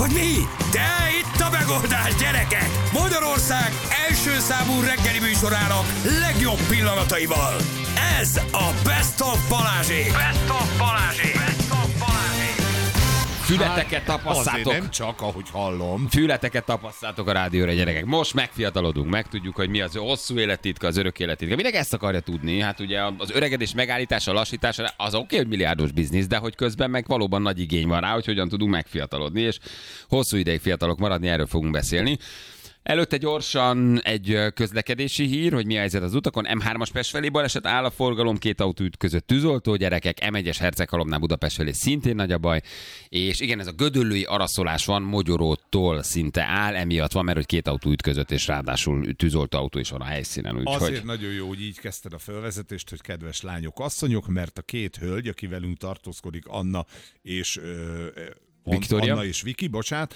Vagy mi? De itt a megoldás, gyerekek! Magyarország első számú reggeli műsorának legjobb pillanataival. Ez a Best of Balázsék! Best of Balázsék! Best of Balázsék! Fületeket tapasszátok. Nem csak, ahogy hallom. Fületeket tapasszátok a rádióra, gyerekek. Most megfiatalodunk, megtudjuk, hogy mi az hosszú élettitka, az örök élettitka. Mindenki ezt akarja tudni. Hát ugye az öregedés megállítása, lassítása, az oké, hogy milliárdos biznisz, de hogy közben meg valóban nagy igény van rá, hogy hogyan tudunk megfiatalodni, és hosszú ideig fiatalok maradni, erről fogunk beszélni. Előtte gyorsan egy közlekedési hír, hogy mi a helyzet az utakon. M3-as Pest felé baleset, áll a forgalom, két autó ütközött, tűzoltó, gyerekek, M1-es Herceghalomnál Budapest felé szintén nagy a baj, és igen, ez a gödöllői araszolás van, Mogyorótól szinte áll, emiatt van, mert hogy két autó ütközött, és ráadásul tűzoltó autó is van a helyszínen. Úgyhogy... Azért nagyon jó, hogy így kezdted a felvezetést, hogy kedves lányok, asszonyok, mert a két hölgy, aki velünk tartózkodik, Anna és... Viktória. Anna és Viki, bocsánat,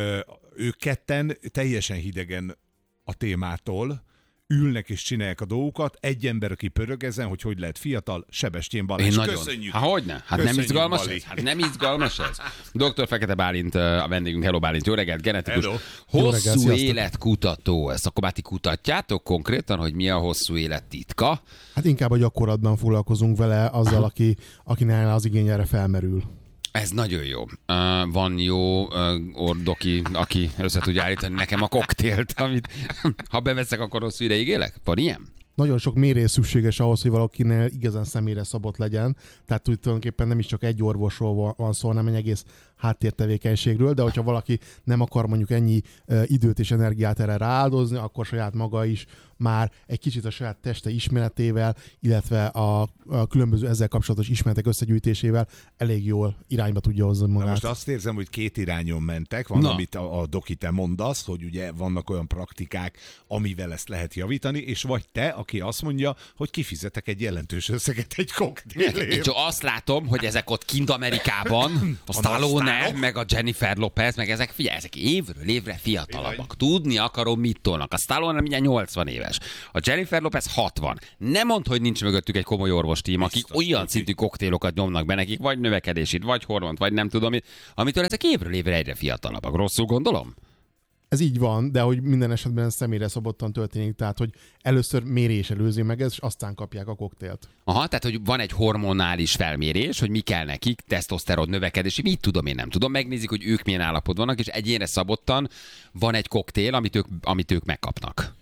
ők ketten teljesen hidegen a témától ülnek és csinálják a dolgokat. Egy ember, aki pörög ezen, hogy lehet fiatal, Sebestyén Balázs. Köszönjük. Hát hogyne? Hát nem izgalmas Bali. Ez? Hát nem izgalmas ez? Dr. Fekete Bálint a vendégünk. Hello Bálint, jó reggelt, genetikus. Hello. Hosszú életkutató. Ezt akkor már ti kutatjátok konkrétan, hogy mi a hosszú élet titka? Hát inkább a gyakorlatban foglalkozunk vele azzal, akinél az igény erre felmerül. Ez nagyon jó. Van jó ordoki, aki össze tudja állítani nekem a koktélt, amit ha beveszek, akkor hosszú ideig élek? Van ilyen? Nagyon sok mérés szükséges ahhoz, hogy valakinél igazán személyre szabott legyen. Tehát tulajdonképpen nem is csak egy orvosról van szó, hanem egy egész háttértevékenységről, de hogyha valaki nem akar mondjuk ennyi időt és energiát erre rááldozni, akkor saját maga is már egy kicsit a saját teste ismeretével, illetve a különböző ezzel kapcsolatos ismeretek összegyűjtésével elég jól irányba tudja hozni magát. Na most azt érzem, hogy két irányon mentek. Van, amit a doki te mondasz, hogy ugye vannak olyan praktikák, amivel ezt lehet javítani, és vagy te, aki azt mondja, hogy kifizetek egy jelentős összeget egy koktélért. Csak azt látom, hogy ezek ott kint Amerikában, a Stallone, meg a Jennifer Lopez, meg ezek, figyelj, ezek évről évre fiatalabbak. Tudni akarom, mit tolnak. A Stallone mindjárt 80 éves. A Jennifer Lopez 60. Nem mondd, hogy nincs mögöttük egy komoly orvostím, akik olyan szintű koktélokat nyomnak be nekik, vagy növekedését, vagy hormont, vagy nem tudom, amitől ezek évről évre egyre fiatalabbak. Rosszul gondolom? Ez így van, de hogy minden esetben személyre szabottan történik, tehát hogy először mérés előzi meg ezt, és aztán kapják a koktélt. Aha, tehát hogy van egy hormonális felmérés, hogy mi kell nekik, tesztoszteron növekedési, mit tudom, én nem tudom, megnézik, hogy ők milyen állapotban vannak, és egyénre szabottan van egy koktél, amit ők megkapnak.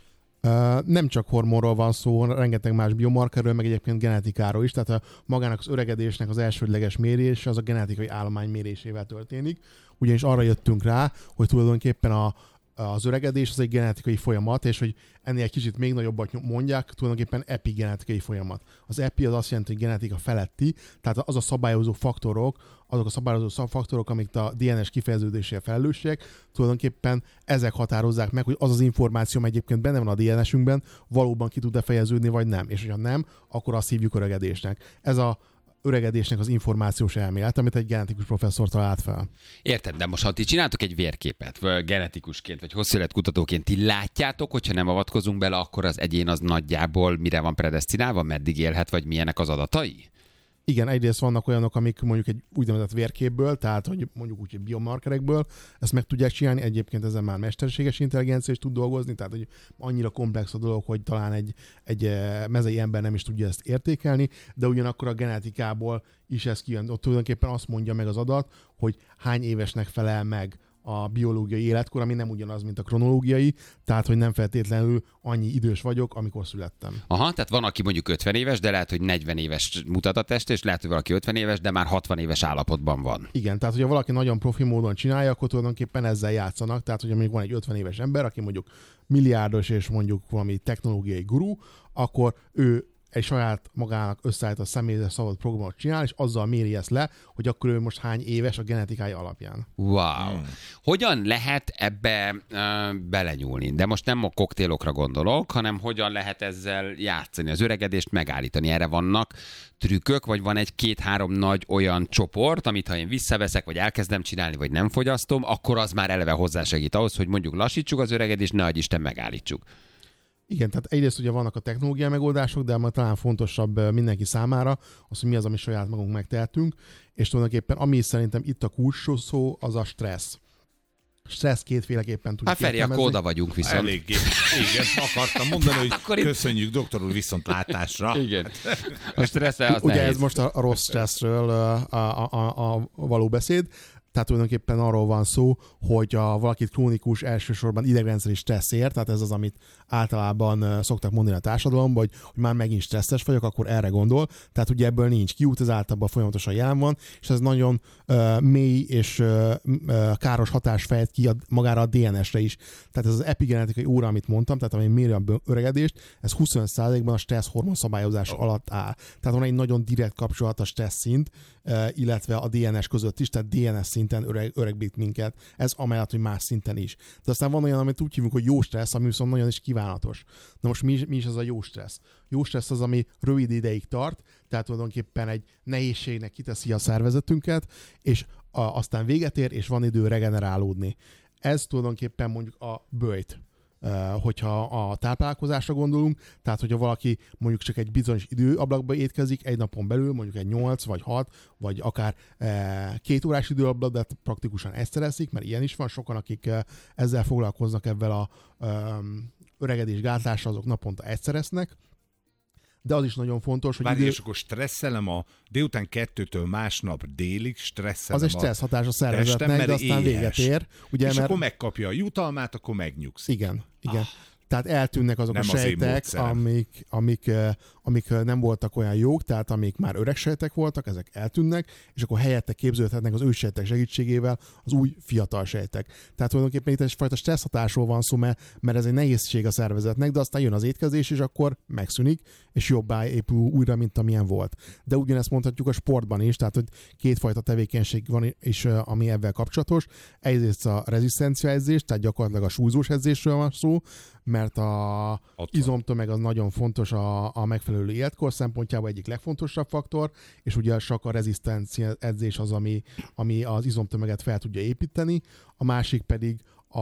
Nem csak hormonról van szó, rengeteg más biomarkerről, meg egyébként genetikáról is, tehát magának az öregedésnek az elsődleges mérése az a genetikai állomány mérésével történik, ugyanis arra jöttünk rá, hogy tulajdonképpen az öregedés az egy genetikai folyamat, és hogy ennél egy kicsit még nagyobbat mondják, tulajdonképpen epigenetikai folyamat. Az epi az azt jelenti, hogy genetika feletti, tehát az a szabályozó faktorok, azok a szabályozó faktorok, amik a DNS kifejeződésére felelősségek, tulajdonképpen ezek határozzák meg, hogy az az információ, ami egyébként benne van a DNS-ünkben, valóban ki tud-e fejeződni, vagy nem. És hogyha nem, akkor azt hívjuk öregedésnek. Ez a öregedésnek az információs elmélet, amit egy genetikus professzor talált fel. Értem, de most ha ti csináltok egy vérképet, vagy genetikusként, vagy hosszú életkutatóként, ti látjátok, hogyha nem avatkozunk bele, akkor az egyén az nagyjából mire van predesztinálva, meddig élhet, vagy milyenek az adatai? Igen, egyrészt vannak olyanok, amik mondjuk egy úgynevezett vérképből, tehát hogy mondjuk úgy, hogy biomarkerekből ezt meg tudják csinálni, egyébként ezen már mesterséges intelligencia is tud dolgozni, tehát hogy annyira komplex a dolog, hogy talán egy mezei ember nem is tudja ezt értékelni, de ugyanakkor a genetikából is ez kijön. Ott tulajdonképpen azt mondja meg az adat, hogy hány évesnek felel meg a biológiai életkor, ami nem ugyanaz, mint a kronológiai, tehát hogy nem feltétlenül annyi idős vagyok, amikor születtem. Aha, tehát van, aki mondjuk 50 éves, de lehet, hogy 40 éves mutat a test, és lehet, hogy valaki 50 éves, de már 60 éves állapotban van. Igen, tehát hogyha valaki nagyon profi módon csinálja, akkor tulajdonképpen ezzel játszanak, tehát hogyha még van egy 50 éves ember, aki mondjuk milliárdos és mondjuk valami technológiai guru, akkor ő egy saját magának összeállít a személyre szabad programot csinál, és azzal méri ezt le, hogy akkor ő most hány éves a genetikája alapján. Wow. Hogyan lehet ebbe belenyúlni? De most nem a koktélokra gondolok, hanem hogyan lehet ezzel játszani, az öregedést megállítani. Erre vannak trükkök, vagy van egy 2-3 nagy olyan csoport, amit ha én visszaveszek, vagy elkezdem csinálni, vagy nem fogyasztom, akkor az már eleve hozzásegít ahhoz, hogy mondjuk lassítsuk az öregedést, ne adj Isten megállítsuk. Igen, tehát egyrészt ugye vannak a technológiai megoldások, de majd talán fontosabb mindenki számára az, hogy mi az, ami saját magunk megtehetünk, és tulajdonképpen ami szerintem itt a kulcs szó, az a stressz. Stressz kétféleképpen tudjuk Hát Feri, akkor oda vagyunk viszont. Eléggé. Igen, akartam mondani, hogy köszönjük, doktor úr, viszontlátásra. Igen. A stressz az ugye nehéz. ez most a rossz stresszről a való beszéd. Tehát tulajdonképpen arról van szó, hogy valakit krónikus elsősorban idegrendszeri stressz ér, tehát ez az, amit általában szoktak mondani a társadalomban, hogy már megint stresszes vagyok, akkor erre gondol. Tehát ugye ebből nincs kiút, ez általában folyamatosan jelen van, és ez nagyon mély és káros hatás fejt ki magára a DNS-re is. Tehát ez az epigenetikai óra, amit mondtam, tehát ami méri a öregedést, ez 25%-ban a stressz hormon szabályozás alatt áll. Tehát van egy nagyon direkt kapcsolat a stressz szint, illetve a DNS között is, tehát DNS szinten öregbít minket. Ez amellett, hogy más szinten is. De aztán van olyan, amit úgy hívunk, hogy jó stressz, ami viszont nagyon is kívánatos. Na most mi is az a jó stressz? Jó stressz az, ami rövid ideig tart, tehát tulajdonképpen egy nehézségnek kiteszi a szervezetünket, és aztán véget ér, és van idő regenerálódni. Ez tulajdonképpen mondjuk a böjt. Hogyha a táplálkozásra gondolunk, tehát hogyha valaki mondjuk csak egy bizonyos időablakba étkezik, egy napon belül, mondjuk egy 8 vagy 6, vagy akár 2 órás időablak, de praktikusan egyszer eszik, mert ilyen is van, sokan, akik ezzel foglalkoznak, ebben a öregedés gátlásra, azok naponta egyszer esznek, de az is nagyon fontos, hogy... Várj, és akkor stresszelem a délután 2-től másnap délig, stresszelem az egy stressz hatás a szervezetnek, de aztán véget ér. Ugye, és akkor megkapja a jutalmát, akkor megnyugszik. Igen. Tehát eltűnnek azok a sejtek, amik nem voltak olyan jók, tehát amik már öreg sejtek voltak, ezek eltűnnek, és akkor helyette képződhetnek az új sejtek segítségével az új fiatal sejtek. Tehát tulajdonképpen itt egyfajta stressz hatásról van szó, mert ez egy nehézség a szervezetnek, de aztán jön az étkezés, és akkor megszűnik, és jobbá épül újra, mint amilyen volt. De ugyanezt mondhatjuk a sportban is, tehát hogy kétfajta tevékenység van is, ami ebben kapcsolatos. Egyrészt a rezisztencia edzés, tehát gyakorlatilag a súlyzós edzésről van szó, mert a izomtömeg az nagyon fontos a megfelelő életkor szempontjából, egyik legfontosabb faktor, és ugye csak a rezisztencia edzés az, ami az izomtömeget fel tudja építeni, a másik pedig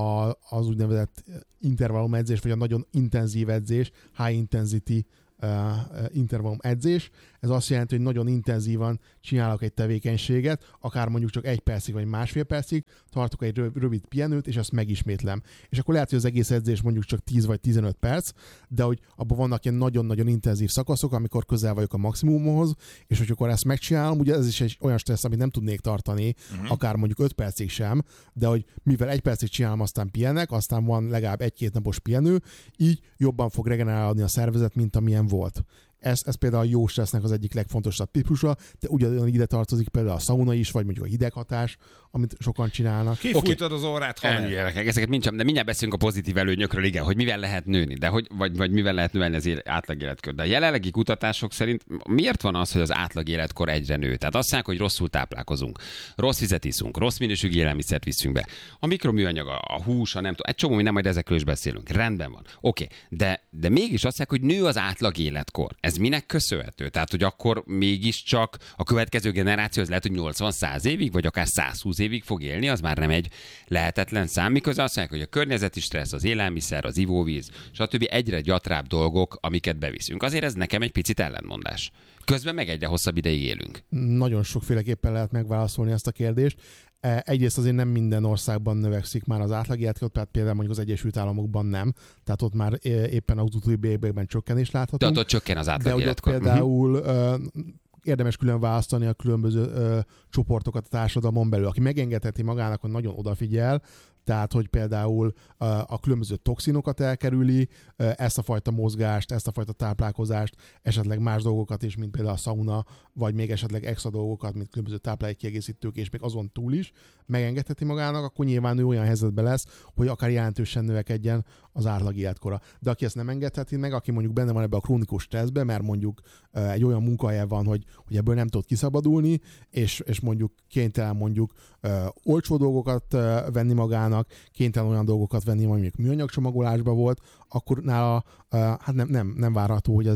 az úgynevezett intervallum edzés, vagy a nagyon intenzív edzés, high intensity intervallum edzés. Ez azt jelenti, hogy nagyon intenzívan csinálok egy tevékenységet, akár mondjuk csak 1 percig vagy másfél percig, tartok egy rövid pihenőt, és azt megismétlem. És akkor lehet, hogy az egész edzés mondjuk csak 10 vagy 15 perc, de hogy abban vannak ilyen nagyon-nagyon intenzív szakaszok, amikor közel vagyok a maximumhoz, és hogy akkor ezt megcsinálom, ugye ez is egy olyan stressz, amit nem tudnék tartani, akár mondjuk 5 percig sem, de hogy mivel 1 percig csinálom, aztán pihenek, aztán van legalább 1-2 napos pihenő, így jobban fog regenerálódni a szervezet, mint amilyen volt. Ez például a jó stressznek az egyik legfontosabb típusa, de ugyanúgy ide tartozik például a szauna is, vagy mondjuk a hideghatás, amit sokan csinálnak. Kifújtad az orrát, ezeket de mindjárt beszélünk a pozitív előnyökről, igen, hogy mivel lehet nőni, de vagy mivel lehet növelni az átlag életkor. De a jelenlegi kutatások szerint miért van az, hogy az átlag életkor egyre nő? Tehát azt mondják, hogy rosszul táplálkozunk, rossz vizet iszunk, rossz minőségű élelmiszert viszünk be. A mikroműanyag, a hús, a nem tudom, egy csomó minden, majd ezekről is beszélünk. Rendben van. Oké, de mégis azt mondják, hogy nő az átlag életkor. Ez minek köszönhető? Tehát, hogy akkor mégiscsak a következő generáció az lehet, hogy 80-100 évig, vagy akár 120 évig fog élni, az már nem egy lehetetlen szám. Miközben azt mondják, hogy a környezeti stressz, az élelmiszer, az ivóvíz, stb. Egyre gyatrább dolgok, amiket beviszünk. Azért ez nekem egy picit ellentmondás. Közben meg egyre hosszabb ideig élünk. Nagyon sokféleképpen lehet megválaszolni ezt a kérdést. Egyrészt azért nem minden országban növekszik már az átlag életkor, tehát például mondjuk az Egyesült Államokban nem. Tehát ott már éppen az utóbbi években csökkenés láthatunk. De ott csökken az átlag életkor. De például érdemes külön választani a különböző csoportokat a társadalmon belül. Aki megengedheti magának, hogy nagyon odafigyel, tehát, hogy például a különböző toxinokat elkerüli, ezt a fajta mozgást, ezt a fajta táplálkozást, esetleg más dolgokat is, mint például a sauna, vagy még esetleg extra dolgokat, mint különböző táplálékkiegészítők, és még azon túl is megengedheti magának, akkor nyilván ő olyan helyzetben lesz, hogy akár jelentősen növekedjen az átlag életkora. De aki ezt nem engedheti meg, aki mondjuk benne van ebbe a krónikus stresszbe, mert mondjuk egy olyan munkahelye van, hogy ebből nem tud kiszabadulni, és mondjuk kénytelen mondjuk olcsó dolgokat venni magának, kénytelen olyan dolgokat venni, mondjuk műanyag csomagolásban volt, akkor nála hát nem várható, hogy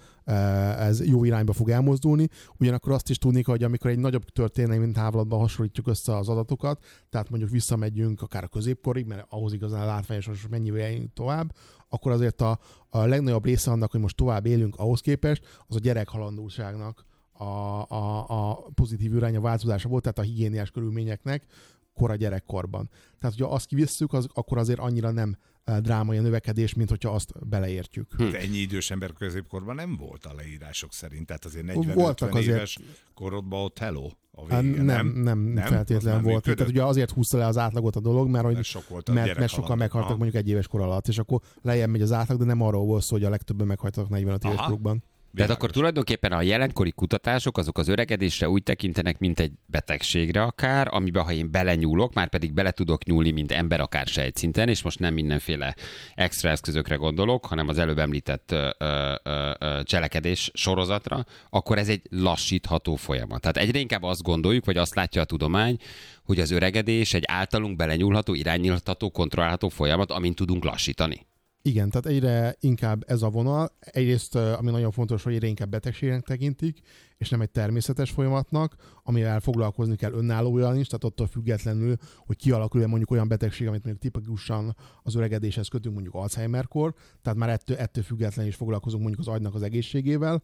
ez jó irányba fog elmozdulni. Ugyanakkor azt is tudni, hogy amikor egy nagyobb történelmi távlatban hasonlítjuk össze az adatokat, tehát mondjuk visszamegyünk akár a középkorig, mert ahhoz igazán látványos, hogy mennyivel eljünk tovább, akkor azért a legnagyobb része annak, hogy most tovább élünk ahhoz képest, az a gyerekhalandóságnak a pozitív iránya változása volt, tehát a higiéniás körülményeknek kora gyerekkorban. Tehát, hogyha azt kivisszük, akkor azért annyira nem drámai a növekedés, mint hogyha azt beleértjük. De ennyi idős ember középkorban nem volt a leírások szerint, tehát azért 40-50 éves korodban ott hello a végén, nem feltétlenül volt. Tehát ugye azért húzta le az átlagot a dolog, mert sokan meghaltak mondjuk egy éves kor alatt, és akkor lejjebb megy az átlag, de nem arról volt szó, hogy a legtöbben meghaltak 45 éves korukban. Tehát akkor tulajdonképpen a jelenkori kutatások azok az öregedésre úgy tekintenek, mint egy betegségre akár, amiben ha én belenyúlok, már pedig bele tudok nyúlni, mint ember akár sejtszinten, és most nem mindenféle extra eszközökre gondolok, hanem az előbb említett cselekedés sorozatra, akkor ez egy lassítható folyamat. Tehát egyre inkább azt gondoljuk, vagy azt látja a tudomány, hogy az öregedés egy általunk belenyúlható, irányítható, kontrollálható folyamat, amin tudunk lassítani. Igen, tehát egyre inkább ez a vonal. Egyrészt, ami nagyon fontos, hogy egyre inkább betegségnek tekintik, és nem egy természetes folyamatnak, amivel foglalkozni kell önállóan is, tehát attól függetlenül, hogy kialakul mondjuk olyan betegség, amit mondjuk tipikusan az öregedéshez kötünk, mondjuk Alzheimer-kor, tehát már ettől függetlenül is foglalkozunk mondjuk az agynak az egészségével,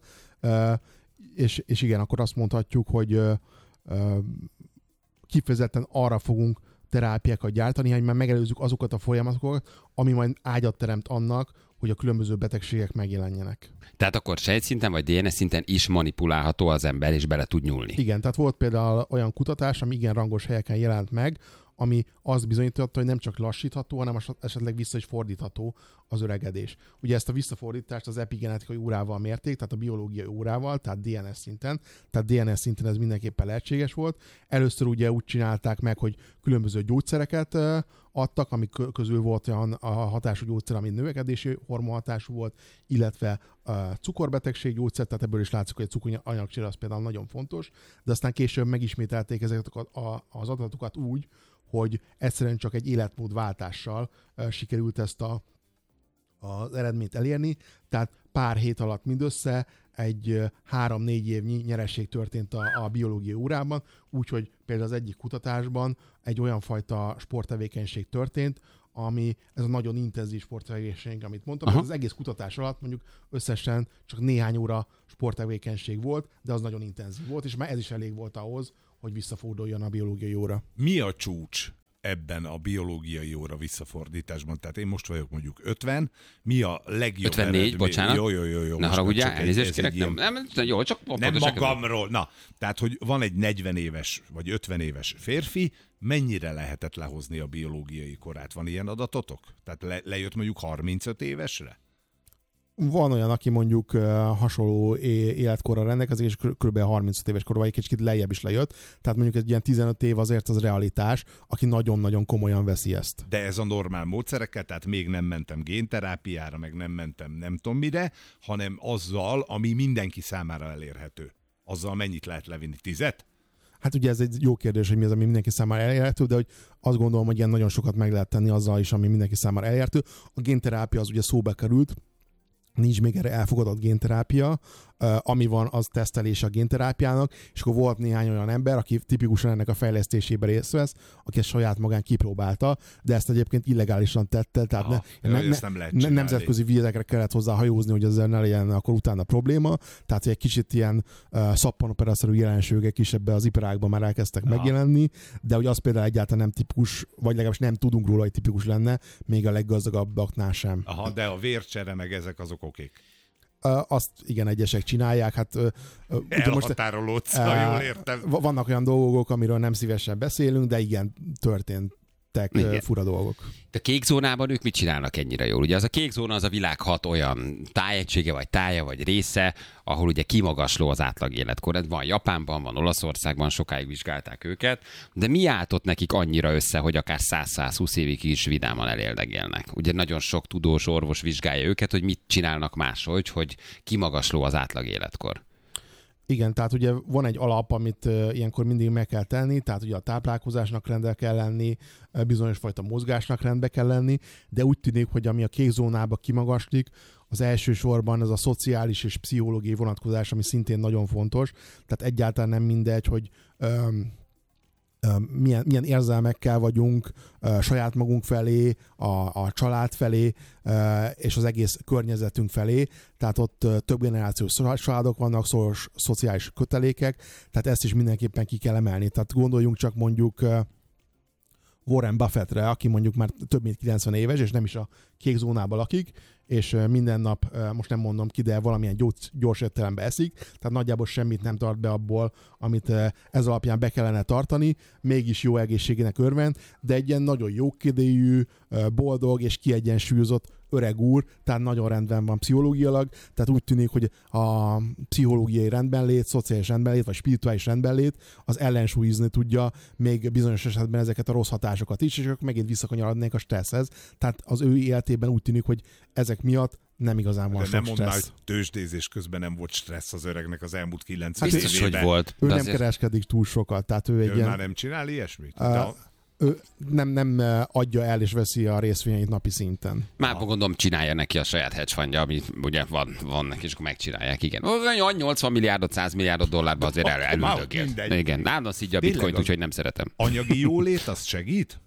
és igen, akkor azt mondhatjuk, hogy kifejezetten arra fogunk terápiákat gyártani, hogy már megelőzzük azokat a folyamatokat, ami majd ágyat teremt annak, hogy a különböző betegségek megjelenjenek. Tehát akkor sejtszinten vagy DNS szinten is manipulálható az ember, és bele tud nyúlni. Igen, tehát volt például olyan kutatás, ami igen rangos helyeken jelent meg, ami azt bizonyította, hogy nem csak lassítható, hanem esetleg vissza is fordítható az öregedés. Ugye ezt a visszafordítást az epigenetikai órával mérték, tehát a biológiai órával, tehát DNS szinten. Tehát DNS szinten ez mindenképpen lehetséges volt. Először ugye úgy csinálták meg, hogy különböző gyógyszereket adtak, amik közül volt olyan a hatású gyógyszer, ami növekedési hormonhatású volt, illetve cukorbetegség gyógyszer, tehát ebből is látszik, hogy a cukoranyagcsere az például nagyon fontos, de aztán később megismételték ezeket az adatokat úgy, hogy egyszerűen csak egy életmódváltással sikerült ezt az eredményt elérni, tehát pár hét alatt mindössze egy 3-4 évnyi nyeresség történt a biológiai órában, úgyhogy például az egyik kutatásban egy olyan fajta sporttevékenység történt, ami ez a nagyon intenzív sporttevékenység, amit mondtam, az egész kutatás alatt mondjuk összesen csak néhány óra sporttevékenység volt, de az nagyon intenzív volt, és már ez is elég volt ahhoz, hogy visszaforduljon a biológiai óra. Mi a csúcs ebben a biológiai óra visszafordításban? Tehát én most vagyok mondjuk 50, mi a legjobb 54, eredmény? Bocsánat. Jó. Ne haragudjál, elnézést kérek. Jó, csak nem magamról. Na, tehát, hogy van egy 40 éves vagy 50 éves férfi, mennyire lehetett lehozni a biológiai korát? Van ilyen adatotok? Tehát lejött mondjuk 35 évesre? Van olyan, aki mondjuk hasonló életkorra rendelkezik, és kb. 35 éves korban egy kicsit lejjebb is lejött. Tehát mondjuk egy ilyen 15 év azért az realitás, aki nagyon-nagyon komolyan veszi ezt. De ez a normál módszerekkel, tehát még nem mentem génterápiára, meg nem mentem nem tudom mire, hanem azzal, ami mindenki számára elérhető. Azzal mennyit lehet levinni? 10? Hát ugye ez egy jó kérdés, hogy mi az, ami mindenki számára elérhető, de hogy azt gondolom, hogy ilyen nagyon sokat meg lehet tenni azzal is, ami mindenki számára elérhető. A génterápia az ugye szóba került, nincs még erre elfogadott génterápia, ami van, az tesztelés a génterápiának, és akkor volt néhány olyan ember, aki tipikusan ennek a fejlesztésében részt vesz, aki ezt saját magán kipróbálta, de ezt egyébként illegálisan tette, tehát nemzetközi vizekre kellett hozzá hajózni, hogy ezzel ne legyen akkor utána probléma, tehát egy kicsit ilyen szappanoperaszerű jelenségek is ebbe az iparágban már elkezdtek megjelenni, de hogy az például egyáltalán nem tipikus, vagy legalábbis nem tudunk róla, hogy tipikus lenne, még a leggazdagabbaknál sem. Aha, de a vércsere meg ezek azok okék. Azt igen, egyesek csinálják. Hát, elhatárolódsz, ha jól értem. Vannak olyan dolgok, amiről nem szívesen beszélünk, de igen, történtek fura dolgok. De kék zónában ők mit csinálnak ennyire jól? Ugye az a kék zóna az a világ 6 olyan tájegysége, vagy tája, vagy része, ahol ugye kimagasló az átlag életkor. Ez van Japánban, van Olaszországban, sokáig vizsgálták őket, de mi áltott nekik annyira össze, hogy akár 100-120 évig is vidáman elérdegélnek? Ugye nagyon sok tudós orvos vizsgálja őket, hogy mit csinálnak máshogy, hogy kimagasló az átlag életkor. Igen, tehát ugye van egy alap, amit ilyenkor mindig meg kell tenni, tehát ugye a táplálkozásnak rendbe kell lenni, bizonyos fajta mozgásnak rendbe kell lenni, de úgy tűnik, hogy ami a kék zónába kimagaslik, az elsősorban ez a szociális és pszichológiai vonatkozás, ami szintén nagyon fontos, tehát egyáltalán nem mindegy, hogy milyen érzelmekkel vagyunk saját magunk felé, a család felé, és az egész környezetünk felé. Tehát ott több generációs családok vannak, szoros szociális kötelékek, tehát ezt is mindenképpen ki kell emelni. Tehát gondoljunk csak mondjuk Warren Buffettre, aki mondjuk már több mint 90 éves, és nem is a kék zónában lakik, és minden nap, most nem mondom ki, de valamilyen gyors étterembe eszik, tehát nagyjából semmit nem tart be abból, amit ez alapján be kellene tartani, mégis jó egészségének örvend, de egy ilyen nagyon jókedélyű, boldog és kiegyensúlyozott öreg úr, tehát nagyon rendben van pszichológiailag, tehát úgy tűnik, hogy a pszichológiai rendbenlét, szociális rendbenlét, vagy spirituális rendbenlét az ellensúlyozni tudja még bizonyos esetben ezeket a rossz hatásokat is, és akkor megint visszakanyarodnék a stresszhez. Tehát az ő életében úgy tűnik, hogy ezek miatt nem igazán van sok stressz. Hogy tőzsdézés közben nem volt stressz az öregnek az elmúlt 9 évben. Biztos, hogy volt. Ő nem kereskedik túl sokat, tehát ő egy ilyen... már nem csinál ilyesmit? Ő nem adja el és veszi a részvényeit napi szinten. Már gondolom csinálja neki a saját hedge fundja, ami ugye van neki, és akkor megcsinálják, igen. Olyan 80 milliárdot, 100 milliárdot dollárba azért elüldögél. Igen, állandóan szidja a bitcoint, úgyhogy nem szeretem. Anyagi jólét, az segít?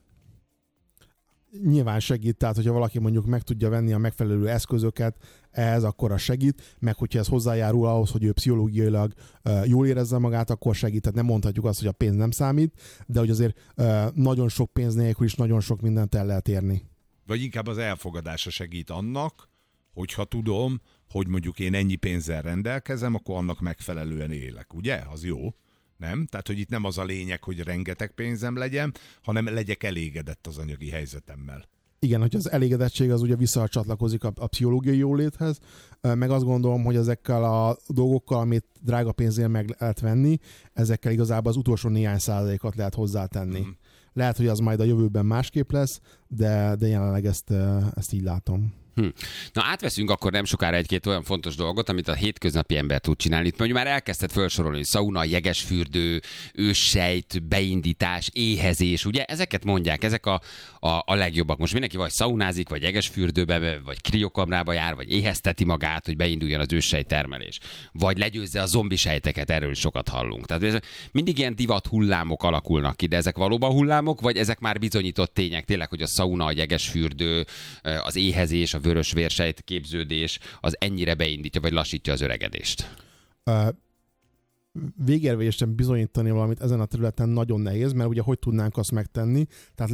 Nyilván segít, tehát hogyha valaki mondjuk meg tudja venni a megfelelő eszközöket ehhez, akkor az segít, meg hogyha ez hozzájárul ahhoz, hogy ő pszichológiailag jól érezze magát, akkor segít. Tehát nem mondhatjuk azt, hogy a pénz nem számít, de hogy azért nagyon sok pénz nélkül is nagyon sok mindent el lehet érni. Vagy inkább az elfogadása segít annak, hogyha tudom, hogy mondjuk én ennyi pénzzel rendelkezem, akkor annak megfelelően élek, ugye? Az jó. Nem? Tehát, hogy itt nem az a lényeg, hogy rengeteg pénzem legyen, hanem legyek elégedett az anyagi helyzetemmel. Igen, hogy az elégedettség az ugye visszacsatlakozik a pszichológiai jóléthez, meg azt gondolom, hogy ezekkel a dolgokkal, amit drága pénzért meg lehet venni, ezekkel igazából az utolsó néhány százalékot lehet hozzátenni. Lehet, hogy az majd a jövőben másképp lesz, de jelenleg ezt így látom. Na átveszünk akkor nem sokára egy-két olyan fontos dolgot, amit a hétköznapi ember tud csinálni. Itt mondjuk már elkezdted felsorolni, hogy szauna, jegesfürdő, őssejt, beindítás, éhezés, ugye? Ezeket mondják, ezek a legjobbak. Most mindenki vagy szaunázik, vagy jegesfürdőbe, vagy kriokamrába jár, vagy éhezteti magát, hogy beinduljon az őssejt termelés. Vagy legyőzze a zombisejteket, erről is sokat hallunk. Tehát mindig ilyen divat hullámok alakulnak ki, de ezek valóban hullámok, vagy ezek már bizonyított tények, tényleg, hogy a szauna, a jegesfürdő, az éhezés, a vörös vérsejt képződés, az ennyire beindítja, vagy lassítja az öregedést? Végérvényesen bizonyítani valamit ezen a területen nagyon nehéz, mert ugye hogy tudnánk azt megtenni? Tehát